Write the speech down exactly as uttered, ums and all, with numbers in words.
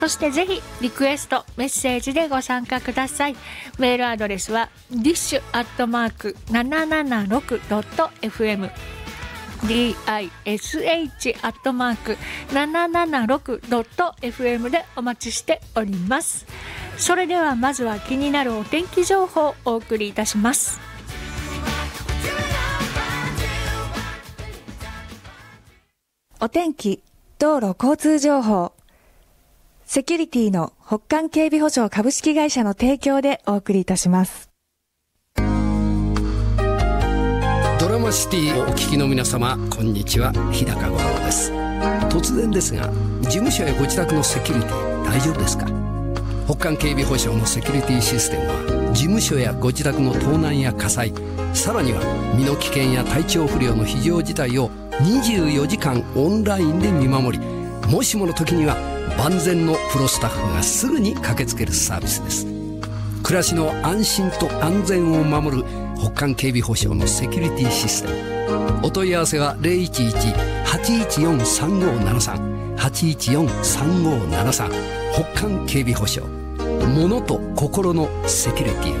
そしてぜひリクエストメッセージでご参加ください。メールアドレスは ディッシュ アットマーク ななななろく ドット エフエム ディッシュ アットマーク ななななろく ドット エフエム でお待ちしております。それではまずは気になるお天気情報をお送りいたします。 お天気、道路交通情報、セキュリティの北韓警備保障株式会社の提供でお送りいたします。 ドラマシティをお聞きの皆様、こんにちは、日高五郎です。突然ですが、事務所やご自宅のセキュリティ大丈夫ですか？北韓警備保障のセキュリティシステムは、事務所やご自宅の盗難や火災、さらには身の危険や体調不良の非常事態をにじゅうよじかんオンラインで見守り、もしもの時には万全のプロスタッフがすぐに駆けつけるサービスです。暮らしの安心と安全を守る北韓警備保障のセキュリティシステム。お問い合わせは ゼロいちいち はちいちよん さんごーななさん はちいちよん さんごーななさん。北韓警備保障、物と心のセキュリティ